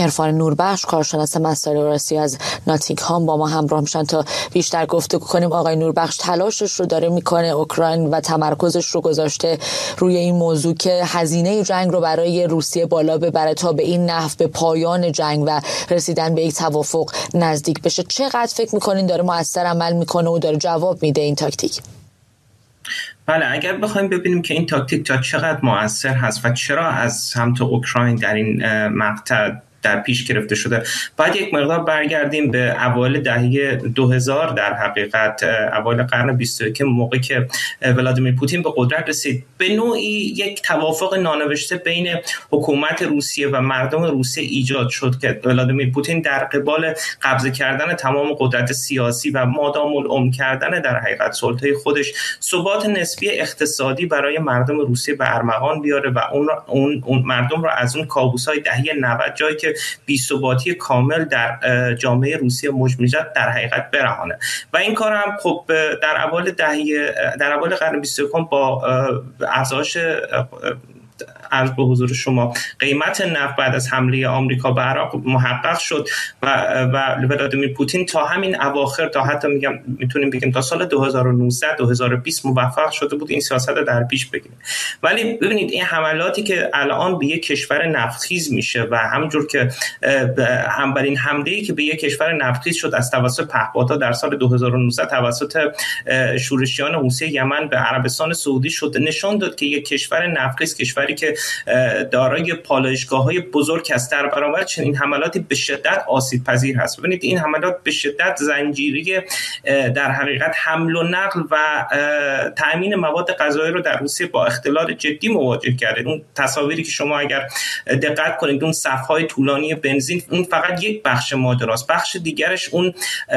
عرفان نوربخش کارشناس مسائل اوراسیا از ناتینگهام با ما همراه میشن تا بیشتر گفتگو کنیم. آقای نوربخش تلاشش رو داره میکنه اوکراین و تمرکزش رو گذاشته روی این موضوع که هزینه جنگ رو برای روسیه بالا ببره تا به این نحو به پایان جنگ و رسیدن به یک توافق نزدیک بشه. چقدر فکر میکنین داره مؤثر عمل میکنه و داره جواب میده این تاکتیک؟ بله، اگر بخوایم ببینیم که این تاکتیک تا چقدر مؤثر هست و چرا از سمت اوکراین در این مقطع در پیش گرفته شده، باید یک مقدار برگردیم به اوایل دهه 2000. در حقیقت اوایل قرن 21 موقعی که ولادیمیر پوتین به قدرت رسید، به نوعی یک توافق نانوشته بین حکومت روسیه و مردم روسیه ایجاد شد که ولادیمیر پوتین در قبال قبضه کردن تمام قدرت سیاسی و مادام العمر کردن در حقیقت سلطه خودش، ثبات نسبی اقتصادی برای مردم روسیه به ارمغان بیاره و اون مردم رو از اون کابوس‌های دهه 90 جایی که بی‌ثباتی کامل در جامعه روسیه موج می‌زد در حقیقت برهانه. و این کار هم خب در اوایل قرن 21 با افزایش عرض به حضور شما قیمت نفت بعد از حمله آمریکا به عراق محقق شد و ولادیمیر پوتین تا همین اواخر، تا حتی میتونیم بگیم تا سال 2019 2020 موفق شده بود این سیاست رو در پیش بگیره. ولی ببینید این حملاتی که الان به یک کشور نفتخیز میشه و همونجور که بر حمله‌ای که به یک کشور نفتخیز شد از توسط پهپادها در سال 2019 توسط شورشیان حوثی یمن به عربستان سعودی شد، نشان داد که یک کشور نفتخیز، کشوری که دارای پالایشگاه‌های بزرگ است، در برابر چنین حملاتی به شدت آسیب پذیر هست. ببینید این حملات به شدت زنجیری در حقیقت حمل و نقل و تأمین مواد غذایی رو در روسیه با اختلال جدی مواجه کرده. اون تصاویری که شما اگر دقت کنید، اون صف‌های طولانی بنزین، اون فقط یک بخش ماجراست. بخش دیگرش اون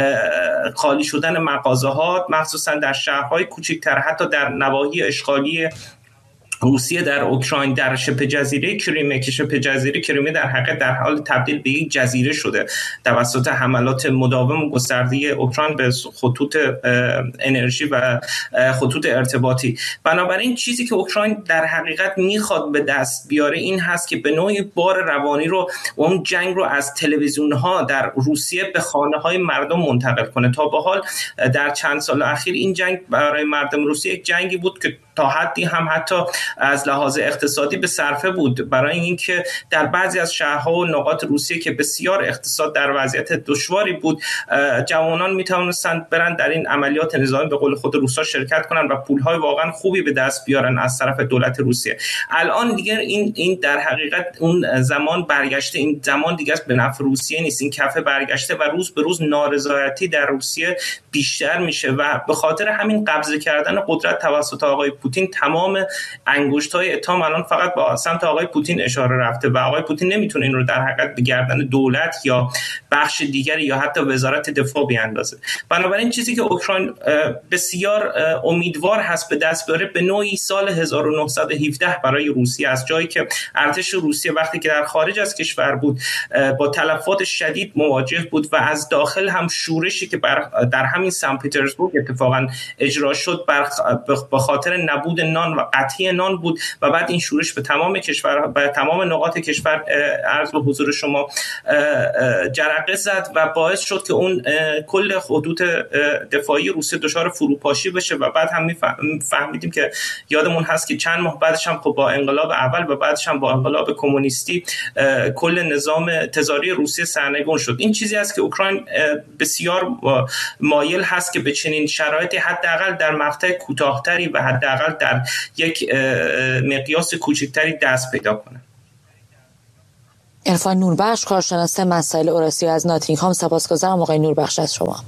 خالی شدن مغازه‌ها، مخصوصا در شهرهای کوچکتر، حتی در نواحی اشغالی روسیه در اوکراین، در شبه جزیره کریمه که شبه جزیره کریمه در حقیقت در حال تبدیل به یک جزیره شده توسط حملات مداوم و گسترده اوکراین به خطوط انرژی و خطوط ارتباطی. بنابراین چیزی که اوکراین در حقیقت میخواد به دست بیاره این هست که به نوعی بار روانی رو و اون جنگ رو از تلویزیون‌ها در روسیه به خانه‌های مردم منتقل کنه. تا به حال در چند سال اخیر این جنگ برای مردم روسیه یک جنگی بود که تا حدی هم حتی از لحاظ اقتصادی به صرفه بود، برای اینکه در بعضی از شهرها و نقاط روسیه که بسیار اقتصاد در وضعیت دشواری بود، جوانان میتونستند برن در این عملیات نظامی به قول خود روسا شرکت کنن و پولهای واقعا خوبی به دست بیارن از طرف دولت روسیه. الان دیگه این در حقیقت اون زمان برگشته، این زمان دیگه به نفع روسیه نیست، این کفه برگشته و روز به روز نارضایتی در روسیه بیشتر میشه و به خاطر همین قبضه کردن قدرت توسط آقای پوتین تمام انگشت‌های اتهام الان فقط با سمت آقای پوتین اشاره رفته و آقای پوتین نمیتونه این رو در حقیقت به گردن دولت یا بخش دیگری یا حتی وزارت دفاع بیاندازه. بنابراین چیزی که اوکراین بسیار امیدوار هست به دست بیاره به نوعی سال 1917 برای روسیه، از جایی که ارتش روسیه وقتی که در خارج از کشور بود با تلفات شدید مواجه بود و از داخل هم شورشی که در همین سن پترزبورگ اتفاقا اجرا شد به خاطر نبود نان و قطعی نان بود و بعد این شورش به تمام کشور، به تمام نقاط کشور عرض به حضور شما جرقه زد و باعث شد که اون کل خطوط دفاعی روسیه دچار فروپاشی بشه و بعد هم فهمیدیم که یادمون هست که چند ماه بعدش هم خب با انقلاب اول و بعدش هم با انقلاب کمونیستی کل نظام تزاری روسیه سرنگون شد. این چیزی است که اوکراین بسیار مایل هست که به چنین شرایطی حداقل در مقطع کوتاه‌تری و حداقل در یک مقیاس کوچکتری دست پیدا کنه. عرفان نوربخش کارشناس مسائل اوراسیا از ناتینگهام، سپاسگزارم آقای نوربخش از شما.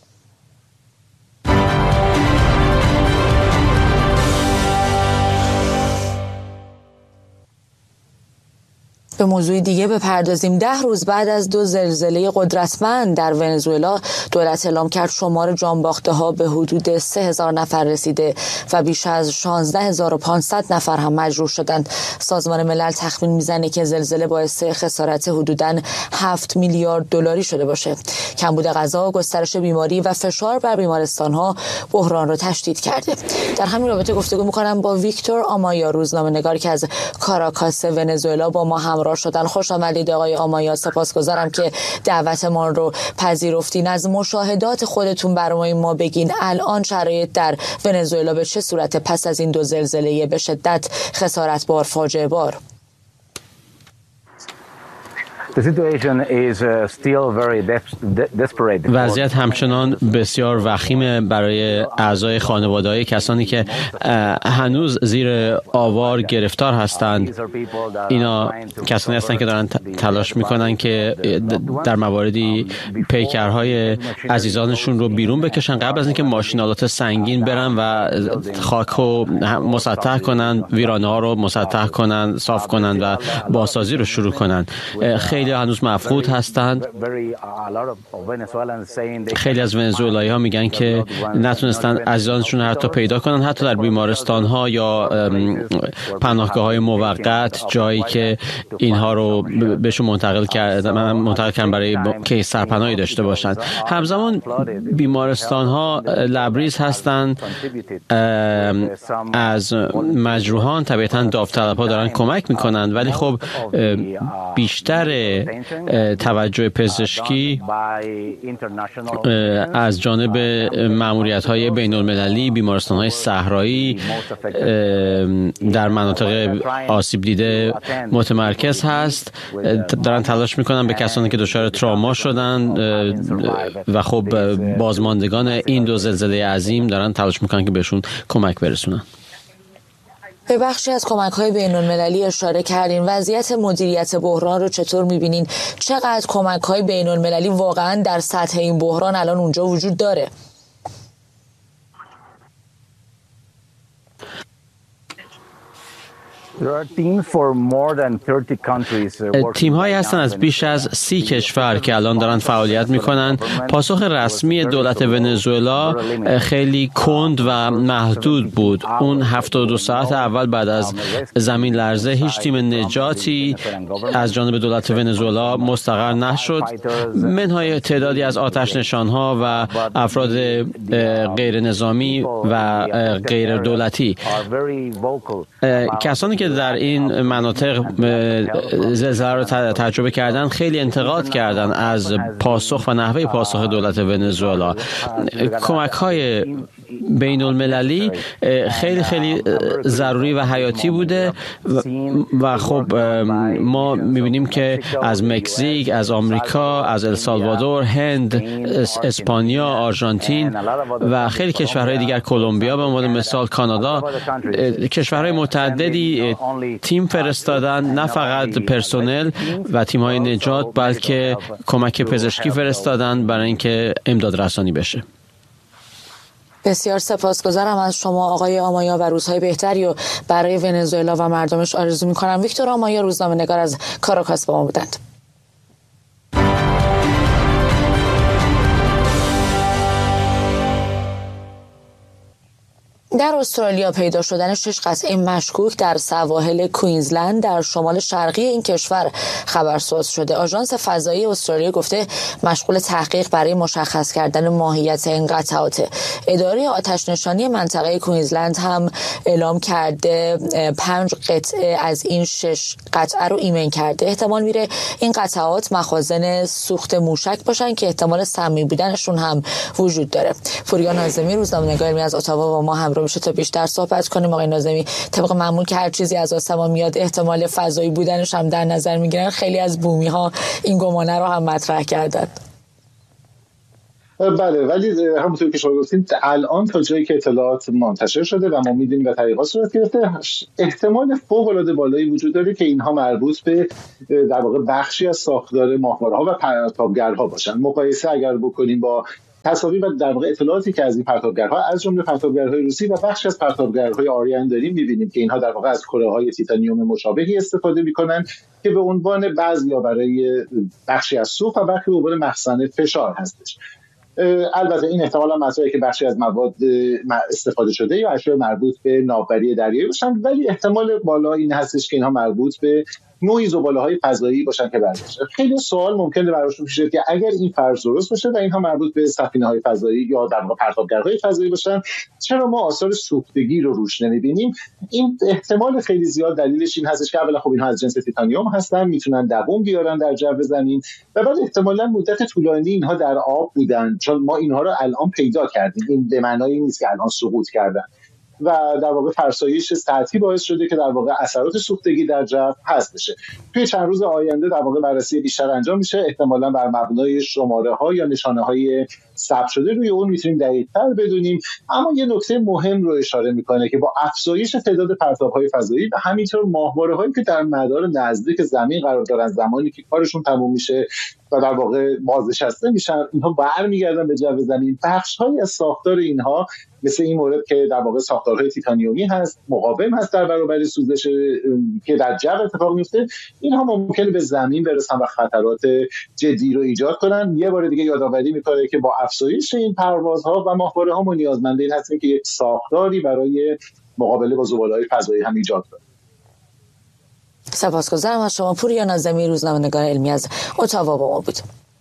به موضوع دیگه بپردازیم. 10 روز بعد از 2 زلزله قدرتمند در ونزوئلا، دولت اعلام کرد شمار جانباخته‌ها به حدود 3000 نفر رسیده و بیش از 16500 نفر هم مجروح شدند. سازمان ملل تخمین میزنه که زلزله باعث خسارت حدوداً 7 میلیارد دلاری شده باشه. کمبود غذا، گسترش بیماری و فشار بر بیمارستان‌ها بحران رو تشدید کرده. در همین رابطه گفتگو می‌کنم با ویکتور آمایا، روزنامه‌نگاری که از کاراکاس ونزوئلا با ما همراه همراه شدن. خوش آمدید آقای آمایا، سپاسگزارم که دعوت ما رو پذیرفتین. از مشاهدات خودتون برای ما بگین الان شرایط در ونزوئلا به چه صورته پس از این 2 زلزله به شدت خسارتبار، فاجعه بار؟ وضعیت همچنان بسیار وخیمه برای اعضای خانواده‌های کسانی که هنوز زیر آوار گرفتار هستند. اینا کسانی هستند که دارن تلاش میکنن که در مواردی پیکرهای عزیزانشون رو بیرون بکشن قبل از اینکه ماشینالات سنگین برن و خاک رو مسطح کنن، ویرانه ها رو مسطح کنن، صاف کنن و بازسازی رو شروع کنن. خیلی هنوز مفقود هستند. خیلی از ونزوئلایی ها میگن که نتونستن عزیزانشون حتی پیدا کنن، حتی در بیمارستان ها یا پناهگاه های موقت، جایی که اینها رو بهشون منتقل کردن برای که سرپناهی داشته باشند. همزمان بیمارستان ها لبریز هستند. از مجروحان طبیعتاً داوطلب ها دارن کمک میکنند، ولی خب بیشتر توجه پزشکی از جانب مأموریت‌های بین‌المللی، بیمارستان‌های صحرایی در مناطق آسیب دیده متمرکز هست. دارن تلاش میکنن به کسانی که دچار تروما شدن و خب بازماندگان این 2 زلزله عظیم دارن تلاش میکنن که بهشون کمک برسونن. به بخشی از کمک‌های بین‌المللی اشاره کردین. وضعیت مدیریت بحران رو چطور می‌بینین؟ چقدر کمک‌های بین‌المللی واقعاً در سطح این بحران الان اونجا وجود داره؟ تیم هایی هستن از بیش از 30 کشور که الان دارن فعالیت میکنن. پاسخ رسمی دولت ونزوئلا خیلی کند و محدود بود. اون 72 ساعت اول بعد از زمین لرزه هیچ تیم نجاتی از جانب دولت ونزوئلا مستقر نشد، منهای تعدادی از آتش نشانها و افراد غیر نظامی و غیر دولتی. کسانی که در این مناطق زلزله رو تجربه کردن خیلی انتقاد کردن از پاسخ و نحوه پاسخ دولت ونزوئلا. کمک‌های بین المللی خیلی خیلی ضروری و حیاتی بوده و خب ما می‌بینیم که از مکزیک، از آمریکا، از السالوادور، هند، اسپانیا، آرژانتین و خیلی کشورهای دیگر، کلمبیا به عنوان مثال، کانادا، کشورهای متعددی تیم فرستادن، نه فقط پرسنل و تیم‌های نجات بلکه کمک پزشکی فرستادن برای اینکه امداد رسانی بشه. بسیار سپاسگزارم از شما آقای آمایا و روزهای بهتری و برای ونزوئلا و مردمش آرزو می‌کنم. ویکتور آمایا، روزنامه‌نگار از کاراکاس با ما بودند. در استرالیا پیدا شدن 6 قطعه مشکوک در سواحل کوینزلند در شمال شرقی این کشور خبرساز شده. آژانس فضایی استرالیا گفته مشغول تحقیق برای مشخص کردن ماهیت این قطعات. اداره آتش نشانی منطقه کوینزلند هم اعلام کرده 5 قطعه از این 6 قطعه رو ایمن کرده. احتمال میره این قطعات مخازن سوخت موشک باشن که احتمال سمی بودنشون هم وجود داره. پوریا ناظمی، روزنامه‌نگار از اتاوا، با ما همراه میشه تا بیشتر صحبت کنیم. آقای ناظمی، طبق معمول که هر چیزی از آسمان میاد احتمال فضایی بودنش هم در نظر میگیرن، خیلی از بومی ها این گمانه رو هم مطرح کردن. بله، ولی همونطور که شما گفتید الان تا جایی که اطلاعات منتشر شده و ما میدونیم و تحقیقات صورت گرفته، احتمال فوق العاده بالایی وجود داره که اینها مربوط به در واقع بخشی از ساختار ماهواره‌ها و پرتابگرها باشن. مقایسه اگر بکنیم با تصاویر و در واقع اطلاعاتی که از این پرتابگرها از جمله پرتابگرهای روسی و بخشی از پرتابگرهای آریان داریم، می‌بینیم که اینها در واقع از کره‌های تیتانیوم مشابهی استفاده می‌کنن که به عنوان بعضیا برای بخشی از سوخت و بخشی به عنوان مخزن فشار هستش. البته این احتمال هم مطرحه که بخشی از مواد استفاده شده یا اشیاء مربوط به ناوبری دریایی باشن، ولی احتمال بالا این هستش که اینها مربوط به نوعی زباله‌های فضایی باشن که برگشتن. خیلی سوال ممکنه براشون پیش بیاد که اگر این فرض درست باشه و اینها مربوط به سفینه‌های فضایی یا در واقع پرتابگرهای فضایی باشن، چرا ما آثار سوختگی رو روش نمی‌بینیم؟ این احتمال خیلی زیاد دلیلش این هستش که اولا خب اینها از جنس تیتانیوم هستن، میتونن دوام بیارن در جو زمین و بعد احتمالاً مدت طولانی اینها در آب بودن، چون ما اینها رو الان پیدا کردیم. این به معنای نیست که الان سقوط کردن و در واقع فرسایش سطحی باعث شده که در واقع اثرات سوختگی در جو حذف بشه. توی چند روز آینده در واقع بررسی بیشتر انجام میشه، احتمالاً بر مبنای شماره‌ها یا نشانه‌های ثبت شده روی اون میتونیم دقیق‌تر بدونیم. اما یه نکته مهم رو اشاره میکنه که با افزایش تعداد پرتاب‌های فضایی و همینطور ماهواره‌هایی که در مدار نزدیک زمین قرار دارن، زمانی که کارشون تموم میشه و در واقع بازنشسته میشن، اینها برمیگردن به جو زمین. بخش‌هایی از ساختار اینها مثل این مورد که در واقع ساختارهای تیتانیومی هست، مقاوم هست در برابر سوزش که در جو اتفاق میفته، اینها ممکنه به زمین برسن و خطرات جدی رو ایجاد کنن. یه بار دیگه یادآوری میکنه که با افزایش این پروازها و ماهواره‌ها ما نیازمند این هستیم که یک ساختاری برای مقابله با زباله‌های فضایی هم ایجاد کنیم. سپاسگزارم از شما. پوریا ناظمی، روزنامه‌نگار علمی از اتاوا با ما بود.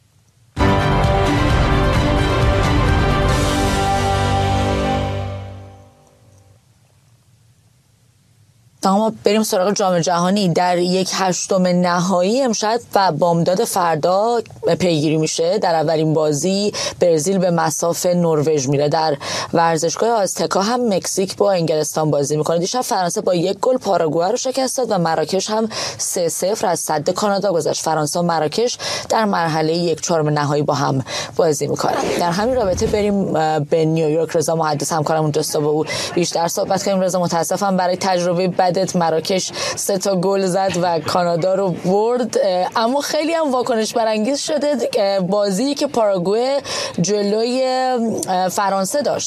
اما بریم سراغ جام جهانی. در 1/8 نهایی امشب و بامداد فردا پیگیری میشه. در اولین بازی برزیل به مصاف نروژ میره. در ورزشگاه آزتکا هم مکزیک با انگلستان بازی میکنه. دیشب فرانسه با 1 گل پاراگوئه رو شکست داد و مراکش هم 3-0 از سد کانادا گذشت. فرانسه و مراکش در مرحله 1/4 نهایی با هم بازی میکنن. در همین رابطه بریم به نیویورک. رضا محدث همکارمون دوستا با او بیشتر صحبت کنیم. رضا، متاسفم برای تجربه مراکش 3 گل زد و کانادا رو برد، اما خیلی هم واکنش برانگیز شده بازی که پاراگوئه جلوی فرانسه داشت.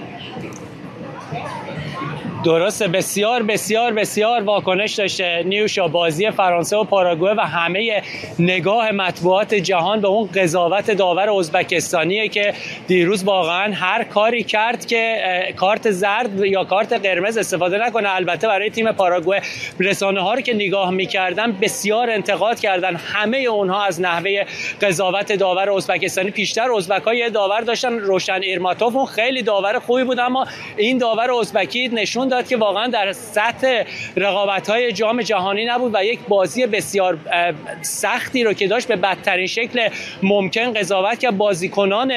درسته، بسیار بسیار بسیار واکنش داشته نیوشا بازی فرانسه و پاراگوئه و همه نگاه مطبوعات جهان به اون قضاوت داور ازبکستانیه که دیروز واقعا هر کاری کرد که کارت زرد یا کارت قرمز استفاده نکنه. البته برای تیم پاراگوئه رسانه‌ها رو که نگاه می‌کردن بسیار انتقاد کردن، همه اونها از نحوه قضاوت داور ازبکستانی. پیشتر ازبک‌ها یه داور داشتن، روشن ایرماتوف، اون خیلی داور خوبی بود، اما این داور ازبکی نشون داد که واقعا در سطح رقابت‌های جام جهانی نبود و یک بازی بسیار سختی رو که داشت به بدترین شکل ممکن قضاوت کرد. بازیکنان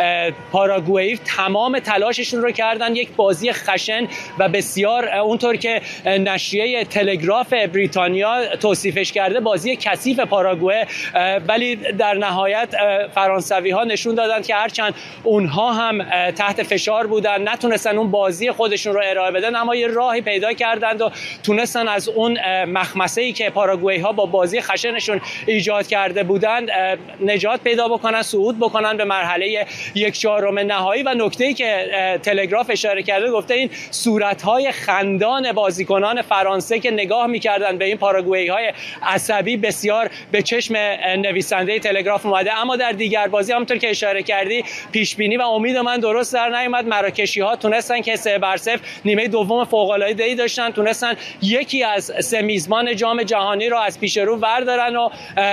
پاراگوئه تمام تلاششون رو کردن، یک بازی خشن و بسیار اونطور که نشریه تلگراف بریتانیا توصیفش کرده بازی کثیف پاراگوئه، ولی در نهایت فرانسوی‌ها نشون دادن که هرچند اونها هم تحت فشار بودن نتونستن اون بازی خودشون رو ارائه بدن، اما یه راهی پیدا کردند و تونستن از اون مخمسه‌ای که پاراگوئی‌ها با بازی خشنشون ایجاد کرده بودند نجات پیدا بکنن، صعود بکنن به مرحله 1/4 نهایی. و نکته‌ای که تلگراف اشاره کرده گفته این صورت‌های خندان بازیکنان فرانسه که نگاه می‌کردن به این پاراگوئی‌های عصبی بسیار به چشم نویسنده تلگراف اومده. اما در دیگر بازی همونطور که اشاره کردی پیش بینی و امید من درست در نیامد. مراکشی‌ها تونستن که 3-0 نیمه دوم فوق‌العاده‌ای داشتن، تونستن یکی از 3 میزبان جام جهانی رو از پیش رو بردارن و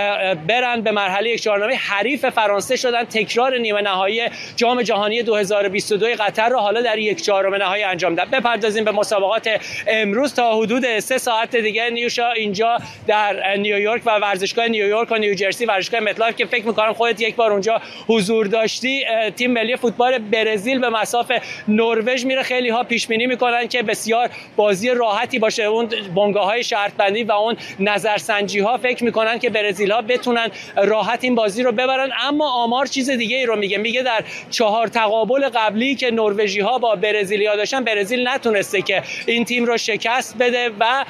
برن به مرحله 1/4. حریف فرانسه شدن، تکرار نیمه نهایی جام جهانی 2022 قطر رو حالا در 1/4 نهایی انجام دادن. بپردازیم به مسابقات امروز. تا حدود 3 ساعت دیگه نیوشا اینجا در نیویورک و ورزشگاه نیویورک و نیوجرسی، ورزشگاه متلایف که فکر می‌کنم خودت یک بار اونجا حضور داشتی، تیم ملی فوتبال برزیل به مصاف نروژ میره. خیلی ها پیش بینی میکنن که بسیار بازی راحتی باشه. اون بنگاه‌های شرط بندی و اون نظرسنجی‌ها فکر میکنن که برزیل‌ها بتونن راحت این بازی رو ببرن، اما آمار چیز دیگه ای رو میگه در 4 تقابل قبلی که نروژی‌ها با برزیلیا داشتن برزیل نتونسته که این تیم رو شکست بده و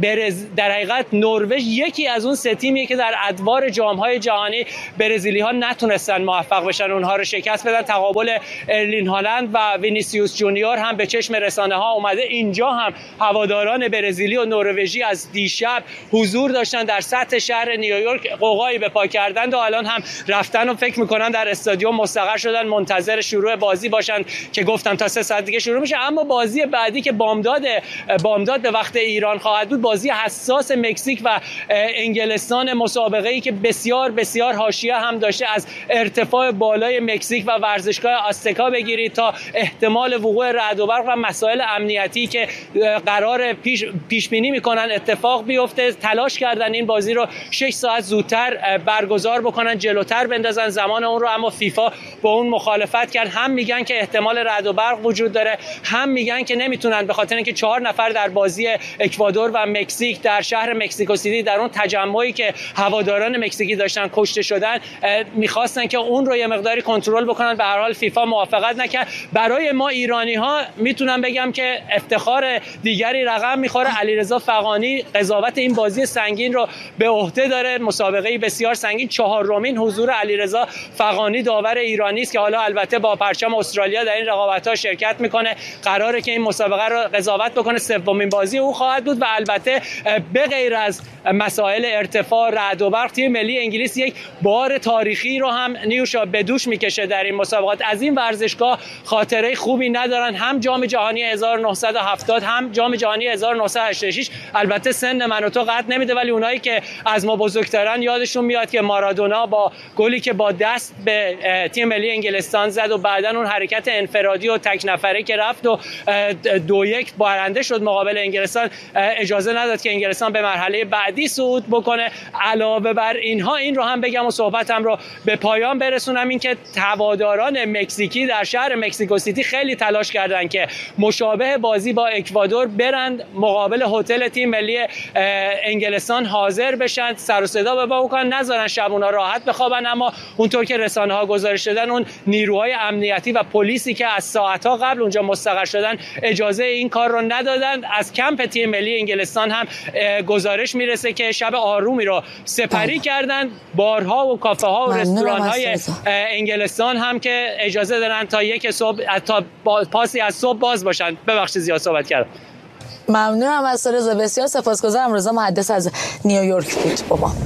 در حقیقت نروژ یکی از اون 3 تیمیه که در ادوار جام‌های جهانی برزیلی‌ها نتونستن موفق بشن اونها رو شکست بدن. تقابل ارلین هالند و وینیسیوس جونیور هم به چشم رسانه‌ها اومده اومده. اینجا هم هواداران برزیلی و نروژی از دیشب حضور داشتن در سطح شهر نیویورک، قوقایی به پا کردند و الان هم رفتن و فکر میکنن در استادیوم مستقر شدن منتظر شروع بازی باشن که گفتم تا 3 ساعت دیگه شروع میشه. اما بازی بعدی که بامداد به وقت ایران خواهد بود، بازی حساس مکزیک و انگلستان، مسابقه‌ای که بسیار بسیار حاشیه هم داشته، از ارتفاع بالای مکزیک و ورزشگاه آستکا بگیرید تا احتمال وقوع رعد و برق و مسائل امنیتی که قرار پیش بینی میکنن اتفاق بیفته. تلاش کردن این بازی رو 6 ساعت زودتر برگزار بکنن، جلوتر بندازن زمان اون رو، اما فیفا با اون مخالفت کرد. هم میگن که احتمال رعد و برق وجود داره، هم میگن که نمیتونن به خاطر اینکه 4 نفر در بازی اکوادور و مکزیک در شهر مکزیکو سیتی در اون تجمعی که هواداران مکزیکی داشتن کشته شدن، میخواستن که اون رو یه مقداری کنترل بکنن. به هر حال فیفا موافقت نکرد. برای ما ایرانی ها میتونم بگم که افتخار دیگری رقم میخوره. علیرضا فغانی قضاوت این بازی سنگین رو به عهده داره، مسابقه بسیار سنگین. 4مین حضور علیرضا فغانی داور ایرانی است که حالا البته با پرچم استرالیا در این رقابت‌ها شرکت میکنه. قراره که این مسابقه رو قضاوت بکنه. 3مین بازی او خواهد بود و البته به غیر از مسائل ارتفاع رعد و برق، تیم ملی انگلیس یک بار تاریخی رو هم نیوشا به دوش میکشه در این مسابقات. از این ورزشگاه خاطره خوبی ندارن، هم جام جهانی 1970 هم جام جهانی 1986. البته سن من و تو قد نمیده، ولی اونایی که از ما بزرگترن یادشون میاد که مارادونا با گلی که با دست به تیم ملی انگلستان زد و بعدن اون حرکت انفرادی و تک نفره که رفت و 2-1 برنده شد مقابل انگلستان، اجازه نداد که انگلستان به مرحله بعدی صعود بکنه. علاوه بر اینها این رو هم بگم و صحبتم رو به پایان برسونم، این که هواداران مکزیکی در شهر مکزیکو سیتی خیلی تلاش کردن که مشابه بازی با اکوادور برند مقابل هتل تیم ملی انگلستان حاضر بشن، سر و صدا به پا بکنن، نذارن شبونا راحت بخوابن. اما اونطور که رسانه‌ها گزارش دادن، اون نیروهای امنیتی و پلیسی که از ساعت‌ها قبل اونجا مستقر شدن اجازه این کار رو ندادن. از کمپ تیم ملی انگلستان هم گزارش میرسه که شب آرومی رو سپری کردن. بارها و کافه ها و رستوران‌های انگلستان هم که اجازه دارن تا 1 صبح تا پاسی از صبح باز باشن. ببخشید زیاد صحبت کردم. ممنونم از رضا، بسیار سپاسگزارم. رضا محدث از نیویورک بود با ما.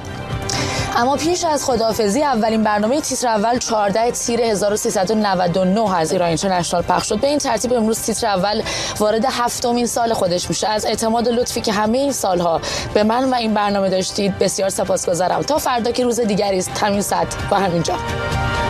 اما پیش از خداحافظی، اولین برنامه تیتر اول 14 تیر 1399 از ایران اینترنشنال پخش شد. به این ترتیب امروز تیتر اول وارد 7مین سال خودش میشه. از اعتماد و لطفی که همه این سالها به من و این برنامه داشتید بسیار سپاسگزارم. تا فردا که روز دیگری است، همین ساعت و همین جا.